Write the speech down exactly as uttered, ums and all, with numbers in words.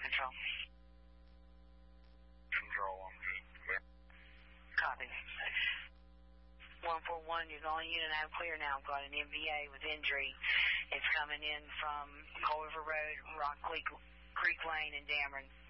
control. Control, I'm good. Copy. one four one, you're the only unit I have clear now. I've got an M V A with injury. It's coming in from Coal River Road, Rock Creek, Creek Lane, and Dameron.